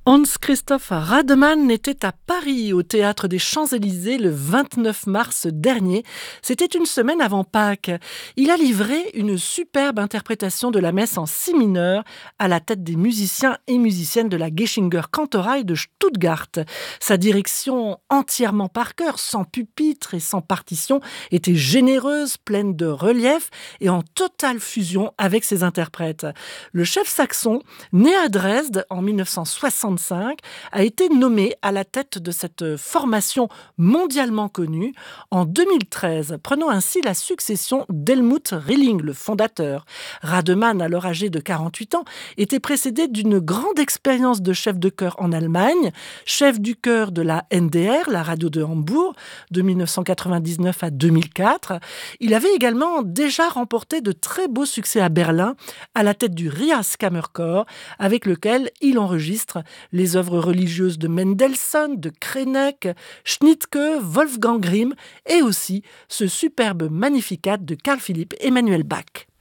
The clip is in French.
Hans-Christoph Rademann était à Paris, au Théâtre des Champs-Élysées, le 29 mars dernier. C'était une semaine avant Pâques. Il a livré une superbe interprétation de la messe en si mineur à la tête des musiciens et musiciennes de la Geschinger Kantorei de Stuttgart. Sa direction entièrement par chœur, sans pupitre et sans partition, était généreuse, pleine de relief et en totale fusion avec ses interprètes. Le chef saxon, né à Dresde en 1965, a été nommé à la tête de cette formation mondialement connue en 2013, prenant ainsi la succession d'Helmut Rilling, le fondateur. Rademann, alors âgé de 48 ans, était précédé d'une grande expérience de chef de chœur en Allemagne, chef du chœur de la NDR, la radio de Hambourg, de 1999 à 2004. Il avait également déjà remporté de très beaux succès à Berlin, à la tête du Rias Kammerchor, avec lequel il enregistre les œuvres religieuses de Mendelssohn, de Krenek, Schnittke, Wolfgang Grimm et aussi ce superbe Magnificat de Carl Philipp Emanuel Bach.